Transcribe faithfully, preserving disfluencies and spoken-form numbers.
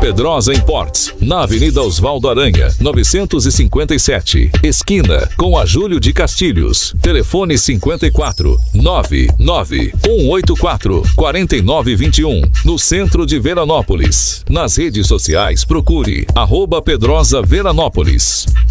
Pedrosa Imports, na Avenida Oswaldo Aranha, novecentos e cinquenta e sete, esquina com a Júlio de Castilhos. Telefone cinquenta e quatro, nove nove um oito quatro, quatro nove dois um, no centro de Veranópolis. Nas redes sociais, procure arroba Pedrosa Veranópolis.